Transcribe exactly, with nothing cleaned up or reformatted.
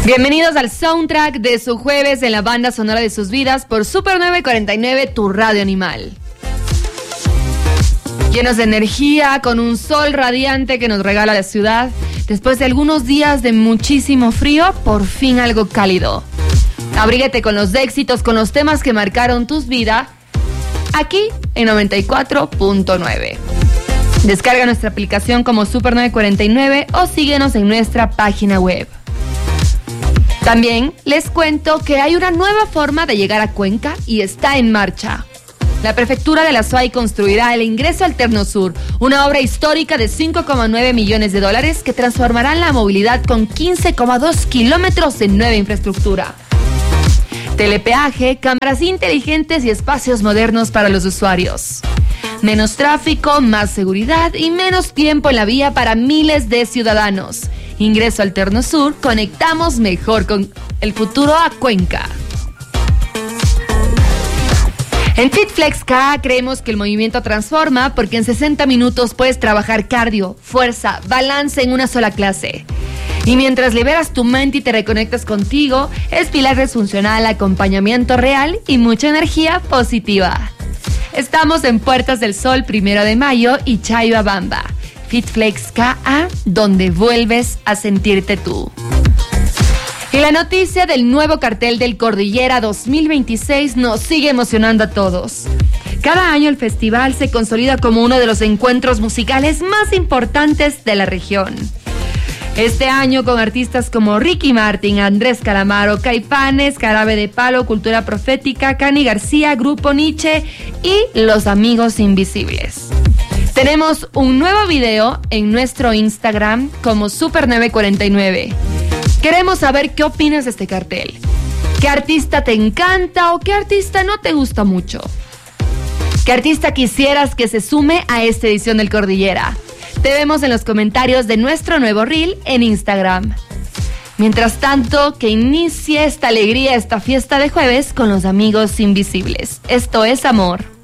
Bienvenidos al soundtrack de su jueves en la banda sonora de sus vidas por Super nueve cuarenta y nueve, tu radio animal. Llenos de energía, con un sol radiante que nos regala la ciudad, después de algunos días de muchísimo frío, por fin algo cálido. Abrígate con los éxitos, con los temas que marcaron tus vidas, aquí en noventa y cuatro punto nueve. Descarga nuestra aplicación como Super nueve cuarenta y nueve o síguenos en nuestra página web. También les cuento que hay una nueva forma de llegar a Cuenca y está en marcha. La Prefectura de la S U A Y construirá el Ingreso Alterno Sur, una obra histórica de cinco coma nueve millones de dólares que transformará la movilidad con quince coma dos kilómetros de nueva infraestructura. Telepeaje, cámaras inteligentes y espacios modernos para los usuarios. Menos tráfico, más seguridad y menos tiempo en la vía para miles de ciudadanos. Ingreso Alterno Sur, conectamos mejor con el futuro a Cuenca. En FitFlex K creemos que el movimiento transforma porque en sesenta minutos puedes trabajar cardio, fuerza, balance en una sola clase. Y mientras liberas tu mente y te reconectas contigo, es pilates funcional, acompañamiento real y mucha energía positiva. Estamos en Puertas del Sol, primero de mayo y Chayabamba. FitFlex K A, donde vuelves a sentirte tú. Y la noticia del nuevo cartel del Cordillera dos mil veintiséis nos sigue emocionando a todos. Cada año el festival se consolida como uno de los encuentros musicales más importantes de la región. Este año con artistas como Ricky Martin, Andrés Calamaro, Caifanes, Jarabe de Palo, Cultura Profética, Cani García, Grupo Nietzsche y Los Amigos Invisibles. Tenemos un nuevo video en nuestro Instagram como Super nueve cuarenta y nueve. Queremos saber qué opinas de este cartel. ¿Qué artista te encanta o qué artista no te gusta mucho? ¿Qué artista quisieras que se sume a esta edición del Cordillera? Te vemos en los comentarios de nuestro nuevo reel en Instagram. Mientras tanto, que inicie esta alegría, esta fiesta de jueves con los Amigos Invisibles. Esto es amor.